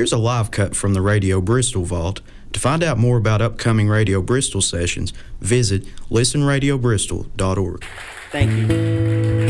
Here's a live cut from the Radio Bristol Vault. To find out more about upcoming Radio Bristol sessions, visit listenradiobristol.org. Thank you.